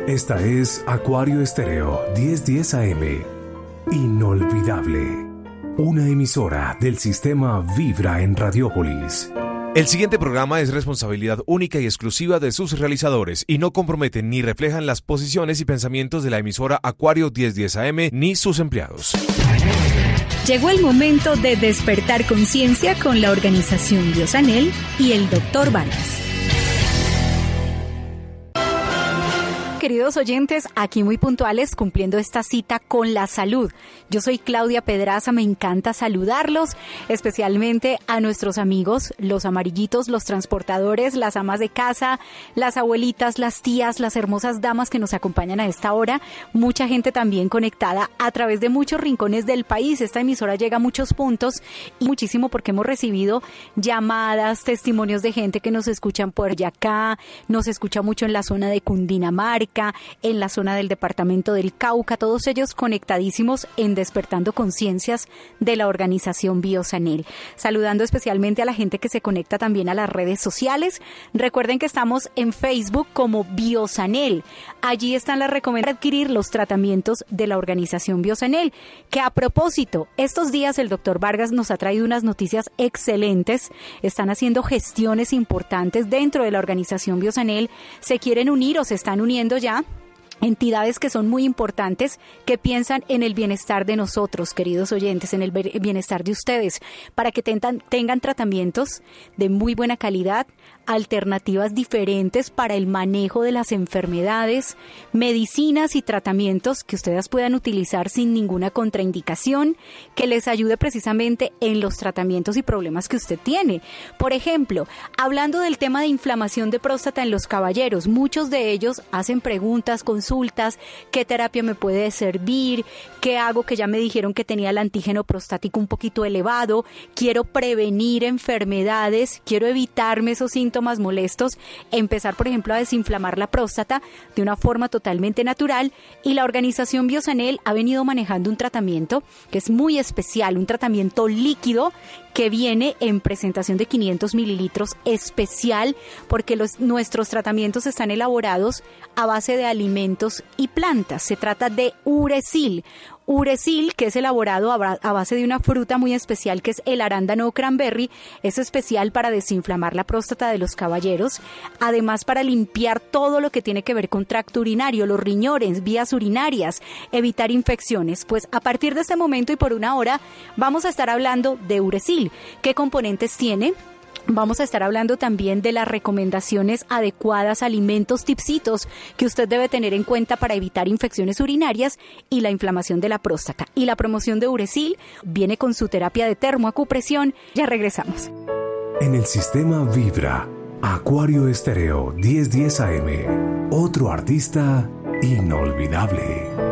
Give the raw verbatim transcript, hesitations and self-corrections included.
Esta es Acuario Estéreo diez diez A M. Inolvidable. Una emisora del sistema Vibra en Radiópolis. El siguiente programa es responsabilidad única y exclusiva de sus realizadores y no comprometen ni reflejan las posiciones y pensamientos de la emisora Acuario diez diez A M ni sus empleados. Llegó el momento de despertar conciencia con la organización Biosanel y el doctor Vargas. Queridos oyentes, aquí muy puntuales, cumpliendo esta cita con la salud. Yo soy Claudia Pedraza, me encanta saludarlos, especialmente a nuestros amigos, los amarillitos, los transportadores, las amas de casa, las abuelitas, las tías, las hermosas damas que nos acompañan a esta hora. Mucha gente también conectada a través de muchos rincones del país. Esta emisora llega a muchos puntos y muchísimo porque hemos recibido llamadas, testimonios de gente que nos escuchan por Boyacá, nos escucha mucho en la zona de Cundinamarca, en la zona del departamento del Cauca, todos ellos conectadísimos en Despertando Conciencias de la organización Biosanel. Saludando especialmente a la gente que se conecta también a las redes sociales. Recuerden que estamos en Facebook como Biosanel. Allí están las recomendaciones para adquirir los tratamientos de la organización Biosanel. Que a propósito, estos días el doctor Vargas nos ha traído unas noticias excelentes. Están haciendo gestiones importantes dentro de la organización Biosanel. Se quieren unir o se están uniendo ya entidades que son muy importantes, que piensan en el bienestar de nosotros, queridos oyentes, en el bienestar de ustedes, para que tengan, tengan tratamientos de muy buena calidad, alternativas diferentes para el manejo de las enfermedades, medicinas y tratamientos que ustedes puedan utilizar sin ninguna contraindicación, que les ayude precisamente en los tratamientos y problemas que usted tiene. Por ejemplo, hablando del tema de inflamación de próstata en los caballeros, muchos de ellos hacen preguntas, consultas, qué terapia me puede servir, qué hago, que ya me dijeron que tenía el antígeno prostático un poquito elevado, quiero prevenir enfermedades, quiero evitarme esos síntomas molestos, empezar por ejemplo a desinflamar la próstata de una forma totalmente natural, y la organización Biosanel ha venido manejando un tratamiento que es muy especial, un tratamiento líquido que viene en presentación de quinientos mililitros especial, porque los, nuestros tratamientos están elaborados a base de alimentos y plantas. Se trata de Uresil. Uresil, que es elaborado a base de una fruta muy especial que es el arándano cranberry, es especial para desinflamar la próstata de los caballeros, además para limpiar todo lo que tiene que ver con tracto urinario, los riñones, vías urinarias, evitar infecciones. Pues a partir de este momento y por una hora vamos a estar hablando de Uresil. ¿Qué componentes tiene? Vamos a estar hablando también de las recomendaciones adecuadas, alimentos, tipsitos que usted debe tener en cuenta para evitar infecciones urinarias y la inflamación de la próstata. Y la promoción de Uresil viene con su terapia de termoacupresión. Ya regresamos. En el sistema Vibra, Acuario Estéreo diez diez A M. Otro artista inolvidable.